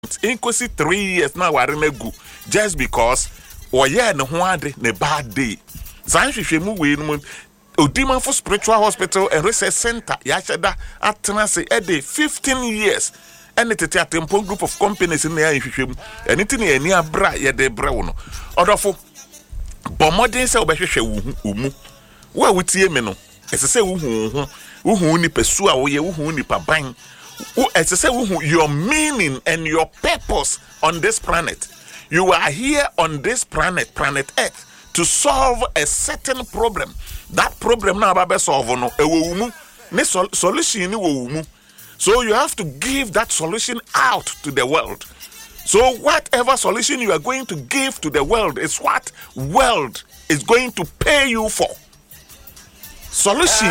inkosi 3 years na ware na gu just because oye ne ho ade ne bad day. San hwehwemu we no Odima for Spiritual Hospital and Research Center yachada atena se ede 15 years. And it a temple group of companies in there hwehwemu. Anything e ni abra ye de bra wo no. Odofo bomodin se obehwehwe umu. Wa wutie me no. Ese se wuhu ni pesu a wo ye wuhu ni paban. Ese se wuhu your meaning and your purpose on this planet. You are here on this planet Earth, to solve a certain problem. That problem na ba be solve no ewo umu. Ne solution ni wo umu. So you have to give that solution out to the world. So whatever solution you are going to give to the world is what world is going to pay you for. Solution.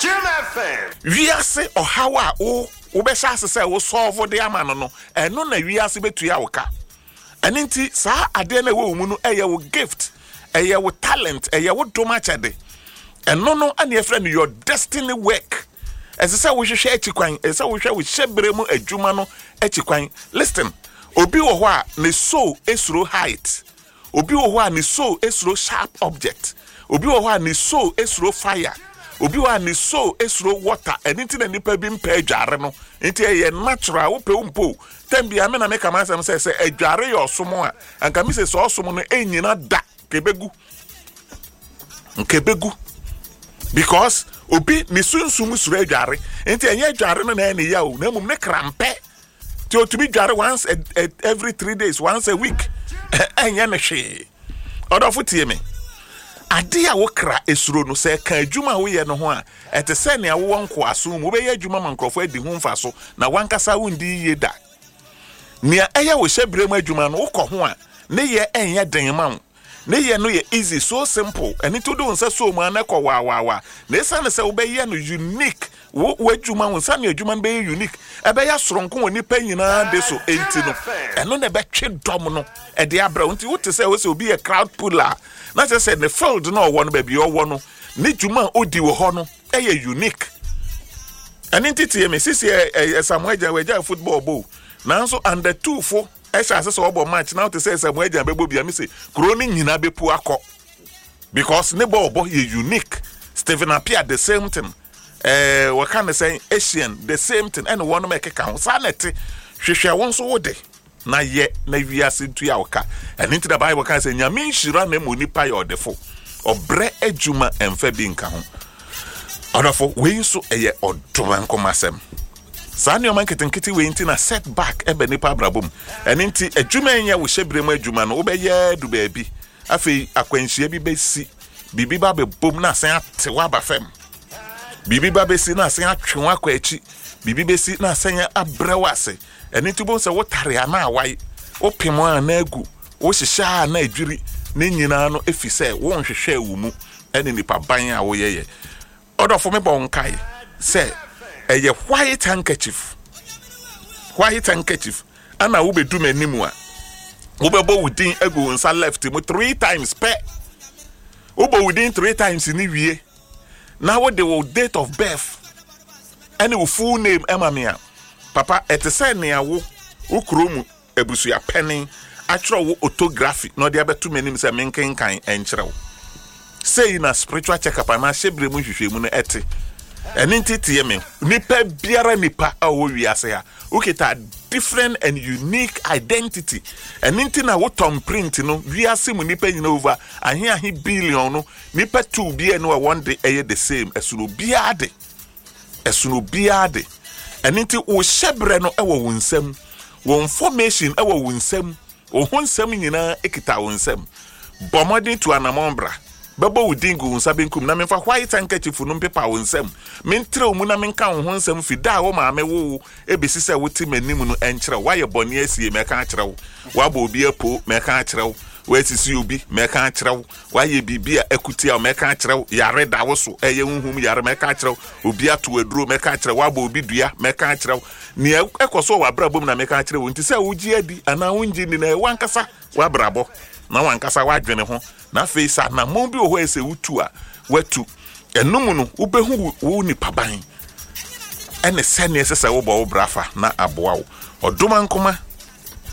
We are say or how o obesha say we solve the amano no. Eno na we are say betua woka. Eno nti sa ade na we mu no eye wo gift, eye wo talent, eye wo domachade. Eno no ane e friend your destiny work. As I say, we should share chikwan. As I wish we share bremo a jumano a chikwan. Listen, obi owa ne so esro height. Obi owa ne so esro sharp object. Obi owa ne so esro fire. Obi owa ne so esro water. Anything na nipa bi mpe dware no. Enti e natural wo pe umpo. Tembi ame na make am say e dware your somo a. Anka mi say so somo no enyina da kebegu. Nkebegu. Because obi ni sunsumu sura adware enti enye adware no na ene ya o na mum ne krampe ti o to be dware once every 3 days, once a week enye ne hwe odofo tie me ade a wo kra esuro no se ka adwuma wo ye no ho a ete se ne wo nko aso mu be ye adwuma mankrofo adi ho mfa so na wankasa wo ndi ye da nia eye wo hyebrem adwuma no wo kɔ ho a ne ye enye den ma wo. Ne ye no ye easy, so simple. And it do nsa so mu anako wa. Ne san se wo be ye no unique. Wo adwuma wo san adwuma be unique. E be ya soronko woni pa nyina de so enti no. Eno na be twe dom no. E de abra nti wo te se wo se obi a crowd puller. Na se ne field no wo no ba bi wo no. Ne dwuma odi wo ho no e ye unique. And entity me sisi Samuel Jaweja football bowl. Nanso under 2 4 Esha say obo match now to say Samuel Jan bebo bia me say kroni nyina bepu akọ because ne ball ye unique. Stephen Appiah the same thing. What can I say Asian the same thing and one make ka sanity hwehwe won so wode na ye na wiase ntu ya woka and into the Bible can say nyame nhira na mo nipa ya odefo obre adwuma emfa bi nka ho odefo we nso eye odoman komasem. Sani o manketenketi we nti na setback ebe nipa brabom enti adwuma nya wo hyebrem adwuma no wo be ye du ba bi afei akwanhia bi besi bibi ba be bom na asen atewa ba fam bibi ba besi na asen atwewa kwa achi bibi besi na asen abrewase enti bo se wo tare ana awai wo pemo ana agu wo hyehya na adwiri ne nyina no efise wo nhwehwe awu mu ene nipa ban a wo yeye odofo me bon kai se a white handkerchief ana wo be do manimu a wo be bo within ego nsa left mu 3 times pe wo bo within 3 times ni wie na wo the date of birth and wo full name emamia papa etese ne awo wo kromu ebusu ya penny atro wo autography no de abeto manim se menkenkan enkyerɛw say na spiritual check-up na hyebre mu hwehwemu no ete enentiti me nipa biara nipa a wo wiase ha ukita different and unique identity enenti na wo tom print no wiase mu nipa nyina over ahe billion no nipa 2 bia no one day eye the same esuno biade enenti wo hyebre no ewo wo nsam wo information ewo wo nsam wo honsam nyina ekita wo nsam bomodin to anamombra babo udingu nsabenkum na memfa white handkerchief no mpepa wo nsam mentre mu na menka wo ho nsam fida wo maame wo ebesi se wote manim no enkyere waye bone asie meka akere wo wabo obi apo meka akere wo wasisi obi meka akere wo waye bibia akutia meka akere wo yare da wo so eye hunhum yare meka akere wo obi ato aduro meka akere wabo obi dua meka akere wo ne ekoso wa brabom na meka akere wo nti se wogi adi ana wongi ni na wankasa wa brabo na wankasa wadwene ho na face na mo bi ho ese wutu a watu enum no ubehu wo ni paban ene sene sese wo bo wo brafa na aboa wo odoma nkoma